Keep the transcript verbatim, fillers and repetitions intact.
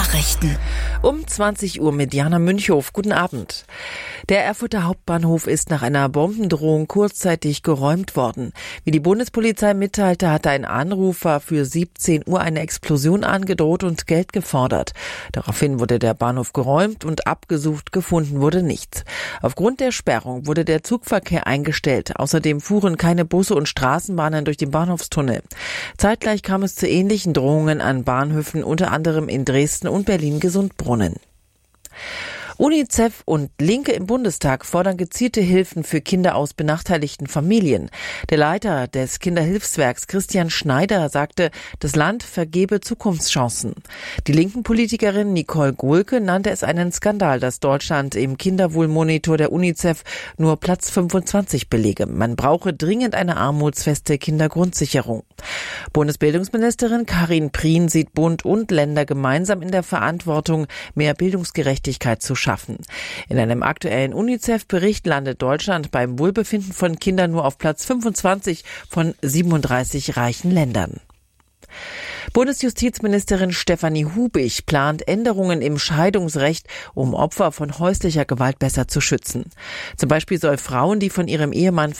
Nachrichten. Um zwanzig Uhr mit Jana Münchhof. Guten Abend. Der Erfurter Hauptbahnhof ist nach einer Bombendrohung kurzzeitig geräumt worden. Wie die Bundespolizei mitteilte, hatte ein Anrufer für siebzehn Uhr eine Explosion angedroht und Geld gefordert. Daraufhin wurde der Bahnhof geräumt und abgesucht, gefunden wurde nichts. Aufgrund der Sperrung wurde der Zugverkehr eingestellt. Außerdem fuhren keine Busse und Straßenbahnen durch den Bahnhofstunnel. Zeitgleich kam es zu ähnlichen Drohungen an Bahnhöfen, unter anderem in Dresden und Berlin-Gesundbrunnen. UNICEF und Linke im Bundestag fordern gezielte Hilfen für Kinder aus benachteiligten Familien. Der Leiter des Kinderhilfswerks Christian Schneider sagte, das Land vergebe Zukunftschancen. Die linken Politikerin Nicole Gohlke nannte es einen Skandal, dass Deutschland im Kinderwohlmonitor der UNICEF nur Platz fünfundzwanzig belege. Man brauche dringend eine armutsfeste Kindergrundsicherung. Bundesbildungsministerin Karin Prien sieht Bund und Länder gemeinsam in der Verantwortung, mehr Bildungsgerechtigkeit zu schaffen. In einem aktuellen UNICEF-Bericht landet Deutschland beim Wohlbefinden von Kindern nur auf Platz fünfundzwanzig von siebenunddreißig reichen Ländern. Bundesjustizministerin Stefanie Hubig plant Änderungen im Scheidungsrecht, um Opfer von häuslicher Gewalt besser zu schützen. Zum Beispiel soll Frauen, die von ihrem Ehemann